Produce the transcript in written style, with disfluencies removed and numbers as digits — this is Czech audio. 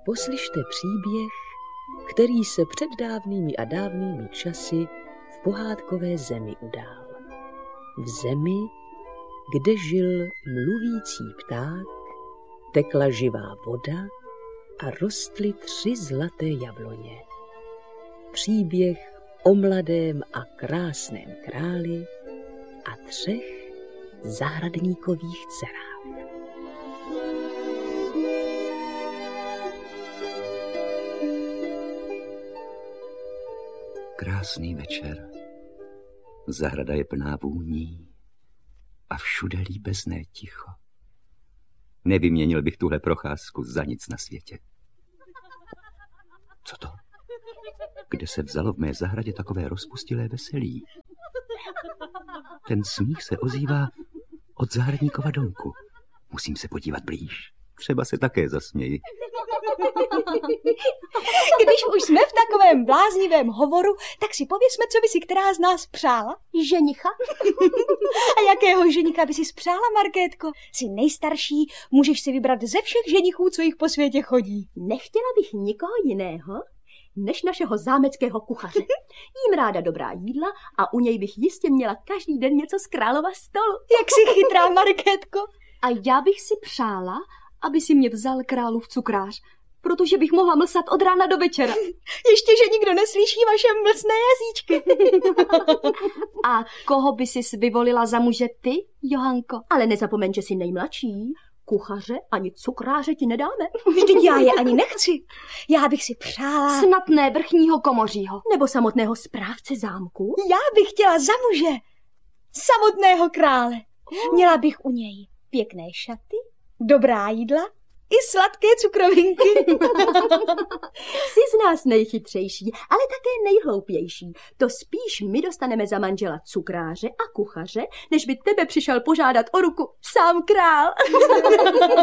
poslyšte příběh, který se před dávnými a dávnými časy v pohádkové zemi udál. V zemi, kde žil mluvící pták, tekla živá voda a rostly 3 zlaté jabloně. Příběh o mladém a krásném králi a 3 zahradníkových dcerách. Krásný večer. Zahrada je plná vůní a všude líbezné ticho. Nevyměnil bych tuhle procházku za nic na světě. Co to? Kde se vzalo v mé zahradě takové rozpustilé veselí? Ten smích se ozývá od zahradníkova domku. Musím se podívat blíž. Třeba se také zasměji. Když už jsme v takovém bláznivém hovoru, tak si pověsme, co by si která z nás přála. Ženicha? A jakého ženicha by si přála, Markétko? Jsi nejstarší, můžeš si vybrat ze všech ženichů, co jich po světě chodí. Nechtěla bych nikoho jiného, než našeho zámeckého kuchaře. Jím ráda dobrá jídla a u něj bych jistě měla každý den něco z králova stolu. Jak jsi chytrá, Markétko. A já bych si přála, aby si mě vzal králův cukrář, protože bych mohla mlsat od rána do večera. Ještě, že nikdo neslyší vaše mlsné jazyčky. A koho by si vyvolila za muže ty, Johanko? Ale nezapomeň, že jsi nejmladší. Kuchaře ani cukráře ti nedáme. Vždyť já je ani nechci. Já bych si přála... Snad ne vrchního komořího. Nebo samotného správce zámku. Já bych chtěla za muže samotného krále. Měla bych u něj pěkné šaty, dobrá jídla i sladké cukrovinky. Jsi z nás nejchytřejší, ale také nejhloupější. To spíš my dostaneme za manžela cukráře a kuchaře, než by tebe přišel požádat o ruku sám král.